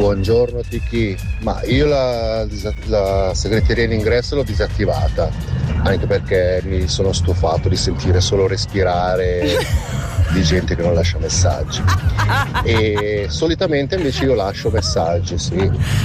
Buongiorno Tiki, ma io la segreteria in ingresso l'ho disattivata, anche perché mi sono stufato di sentire solo respirare di gente che non lascia messaggi, e solitamente invece io lascio messaggi, sì,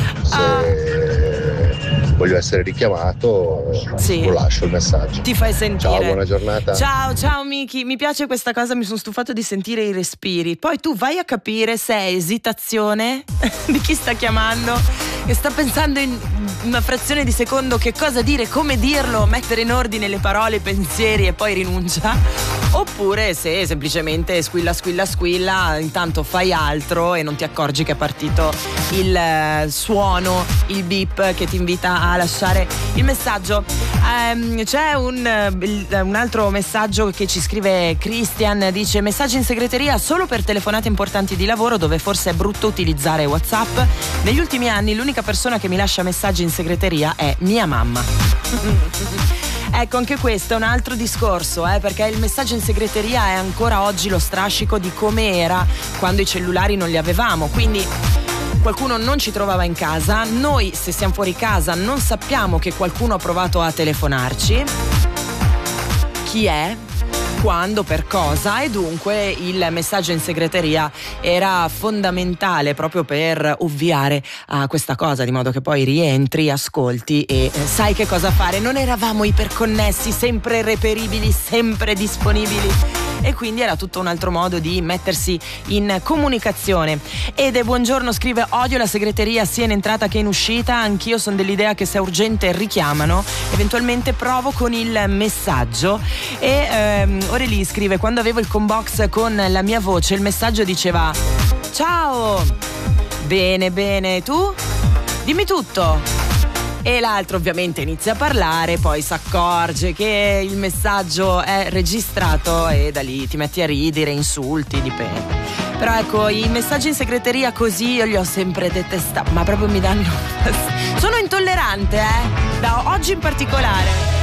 se voglio essere richiamato lo lascio il messaggio. Ti fai sentire. Ciao, buona giornata. Ciao Miki, mi piace questa cosa, mi sono stufato di sentire i respiri. Poi tu vai a capire se è esitazione di chi sta chiamando, che sta pensando in una frazione di secondo che cosa dire, come dirlo, mettere in ordine le parole, i pensieri e poi rinuncia, oppure se semplicemente squilla, intanto fai altro e non ti accorgi che è partito il suono, il beep che ti invita a lasciare il messaggio. C'è un altro messaggio che ci scrive Christian, dice: messaggi in segreteria solo per telefonate importanti di lavoro, dove forse è brutto utilizzare WhatsApp. Negli ultimi anni l'unica persona che mi lascia messaggi in segreteria è mia mamma. Ecco, anche questo è un altro discorso, perché il messaggio in segreteria è ancora oggi lo strascico di come era quando i cellulari non li avevamo, quindi qualcuno non ci trovava in casa, noi se siamo fuori casa non sappiamo che qualcuno ha provato a telefonarci, chi è, quando, per cosa, e dunque il messaggio in segreteria era fondamentale proprio per ovviare a questa cosa, di modo che poi rientri, ascolti e sai che cosa fare. Non eravamo iperconnessi, sempre reperibili, sempre disponibili, e quindi era tutto un altro modo di mettersi in comunicazione. Ede buongiorno scrive: odio la segreteria sia in entrata che in uscita, anch'io sono dell'idea che se è urgente richiamano, eventualmente provo con il messaggio. E Oreli scrive: quando avevo il combox con la mia voce il messaggio diceva: ciao, bene, tu? Dimmi tutto. E l'altro ovviamente inizia a parlare, poi si accorge che il messaggio è registrato e da lì ti metti a ridere, insulti, dipende. Però ecco, i messaggi in segreteria così io li ho sempre detestati, ma proprio mi danno... Sono intollerante, da oggi in particolare.